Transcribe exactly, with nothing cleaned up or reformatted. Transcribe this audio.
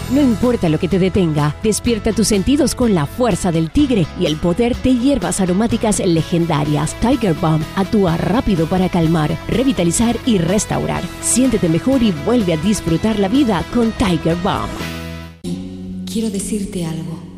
No importa lo que te detenga, despierta tus sentidos con la fuerza del tigre y el poder de hierbas aromáticas legendarias. Tiger Balm actúa rápido para calmar, revitalizar y restaurar. Siéntete mejor y vuelve a disfrutar la vida con Tiger Balm. Quiero decirte algo.